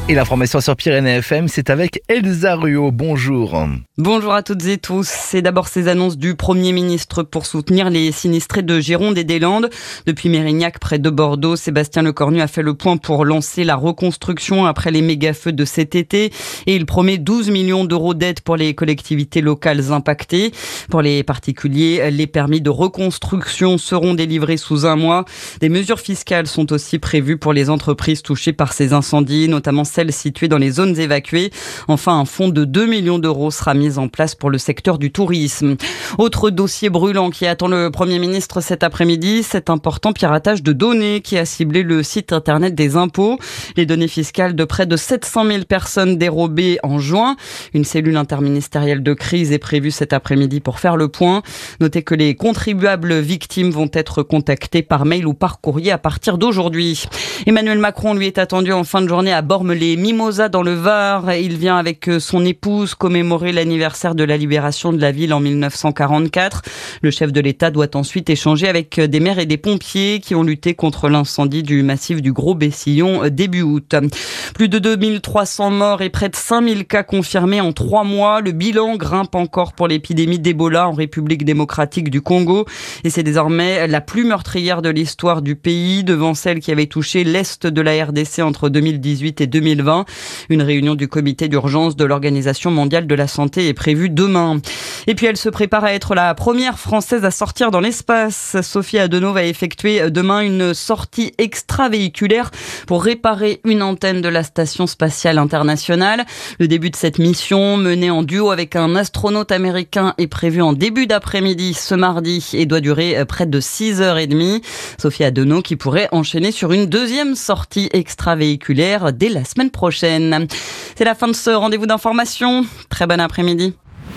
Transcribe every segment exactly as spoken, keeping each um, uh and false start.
Et l'information sur Pyrénées F M, c'est avec Elsa Ruot. Bonjour. Bonjour à toutes et tous. C'est d'abord ces annonces du Premier ministre pour soutenir les sinistrés de Gironde et des Landes. Depuis Mérignac, près de Bordeaux, Sébastien Lecornu a fait le point pour lancer la reconstruction après les méga-feux de cet été. Et il promet douze millions d'euros d'aide pour les collectivités locales impactées. Pour les particuliers, les permis de reconstruction seront délivrés sous un mois. Des mesures fiscales sont aussi prévues pour les entreprises touchées par ces incendies, notamment celles situées dans les zones évacuées. Enfin, un fonds de deux millions d'euros sera mis en place pour le secteur du tourisme. Autre dossier brûlant qui attend le Premier ministre cet après-midi, cet important piratage de données qui a ciblé le site internet des impôts. Les données fiscales de près de sept cent mille personnes dérobées en juin. Une cellule interministérielle de crise est prévue cet après-midi pour faire le point. Notez que les contribuables victimes vont être contactés par mail ou par courrier à partir d'aujourd'hui. Emmanuel Macron, lui, est attendu en fin de journée à Bormes-les-Mimosas dans le Var. Il vient avec son épouse commémorer l'anniversaire de la libération de la ville en mille neuf cent quarante-quatre. Le chef de l'État doit ensuite échanger avec des maires et des pompiers qui ont lutté contre l'incendie du massif du Gros Bessillon début août. Plus de deux mille trois cents morts et près de cinq mille cas confirmés en trois mois. Le bilan grimpe encore pour l'épidémie d'Ebola en République démocratique du Congo. Et c'est désormais la plus meurtrière de l'histoire du pays, devant celle qui avait touché l'Est de la R D C entre deux mille dix-huit et deux mille vingt. Une réunion du comité d'urgence de l'Organisation mondiale de la santé est prévue demain. Et puis elle se prépare à être la première Française à sortir dans l'espace. Sophie Adenau va effectuer demain une sortie extravéhiculaire pour réparer une antenne de la Station spatiale internationale. Le début de cette mission, menée en duo avec un astronaute américain, est prévu en début d'après-midi ce mardi et doit durer près de six heures trente. Sophie Adenau qui pourrait enchaîner sur une deuxième sortie extravéhiculaire dès la semaine prochaine. C'est la fin de ce rendez-vous d'information. Très bon après-midi.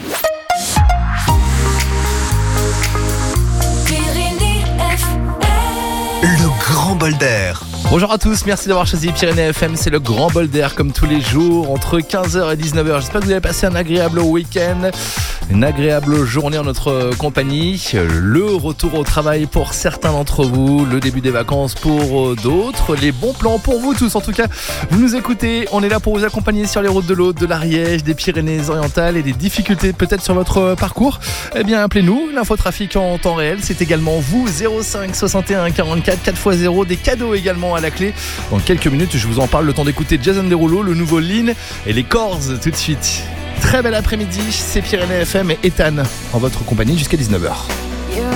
Le grand bol d'air. Bonjour à tous, merci d'avoir choisi Pyrénées F M, c'est le grand bol d'air comme tous les jours entre quinze heures et dix-neuf heures. J'espère que vous avez passé un agréable week-end, une agréable journée en notre compagnie. Le retour au travail pour certains d'entre vous, le début des vacances pour d'autres, les bons plans pour vous tous. En tout cas, vous nous écoutez, on est là pour vous accompagner sur les routes de l'Aude, de l'Ariège, des Pyrénées-Orientales et des difficultés peut-être sur votre parcours. Eh bien, appelez-nous, l'infotrafic en temps réel, c'est également vous, zéro cinq soixante et un quarante-quatre quatre fois zéro, des cadeaux également à la clé. Dans quelques minutes, je vous en parle, le temps d'écouter Jason Derulo, le nouveau Lean et les Corrs tout de suite. Très bel après-midi, c'est Pyrénées F M et Ethan en votre compagnie jusqu'à dix-neuf heures.